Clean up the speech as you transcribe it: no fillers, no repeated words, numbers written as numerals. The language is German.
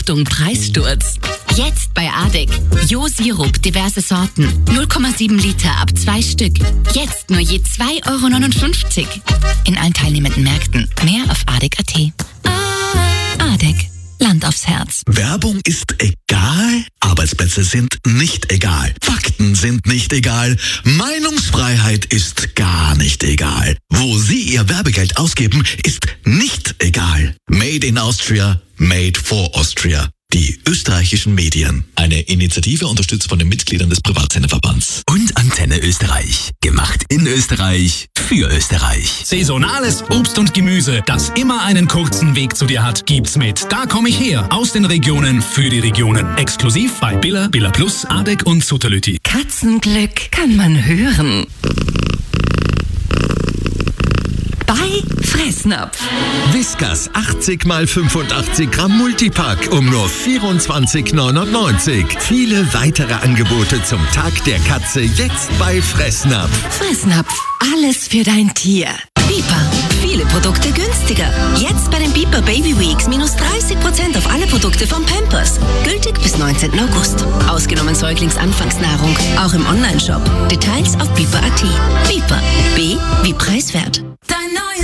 Achtung, Preissturz. Jetzt bei ADEC. Jo-Sirup, diverse Sorten. 0,7 Liter ab 2 Stück. Jetzt nur je 2,59 €. In allen teilnehmenden Märkten. Mehr auf ADEC.at. ADEC. Land aufs Herz. Werbung ist egal, Arbeitsplätze sind nicht egal, Fakten sind nicht egal, Meinungsfreiheit ist gar nicht egal. Wo Sie Ihr Werbegeld ausgeben, ist nicht egal. Made in Austria, made for Austria. Die österreichischen Medien. Eine Initiative unterstützt von den Mitgliedern des Privatsenderverbands. Und Antenne Österreich. Gemacht in Österreich. Für Österreich. Saisonales Obst und Gemüse, das immer einen kurzen Weg zu dir hat, gibt's mit Da komm ich her. Aus den Regionen für die Regionen. Exklusiv bei Billa, Billa Plus, ADEC und Sutterlüti. Katzenglück kann man hören. Bei Fressnapf. Whiskas 80 x 85 Gramm Multipack um nur 24,99 €. Viele weitere Angebote zum Tag der Katze jetzt bei Fressnapf. Fressnapf. Alles für dein Tier. Biper. Viele Produkte günstiger. Jetzt bei den Biper Baby Weeks minus 30% auf alle Produkte von Pampers. Gültig bis 19. August. Ausgenommen Säuglingsanfangsnahrung. Auch im Onlineshop. Details auf biper.at. Biper. B wie preiswert.